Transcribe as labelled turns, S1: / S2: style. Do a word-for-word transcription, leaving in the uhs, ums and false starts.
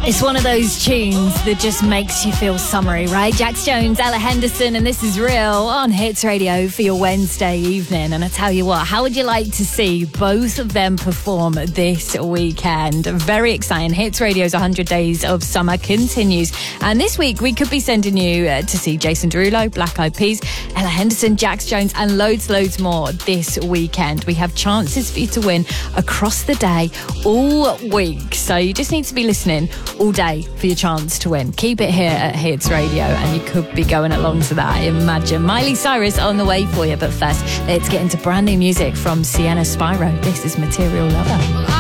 S1: It's one of those tunes that just makes you feel summery, right? Jax Jones, Ella Henderson, and This Is Real on Hits Radio for your Wednesday evening. And I tell you what, how would you like to see both of them perform this weekend? Very exciting. Hits Radio's one hundred Days of Summer continues. And this week, we could be sending you uh, to see Jason Derulo, Black Eyed Peas, Ella Henderson, Jax Jones, and loads, loads more this weekend. We have chances for you to win across the day, all week. So you just need to be listening all day for your chance to win. Keep it here at Hits Radio and you could be going along to that. Imagine. Miley Cyrus on the way for you, but first let's get into brand new music from Sienna Spyro. This is Material Lover.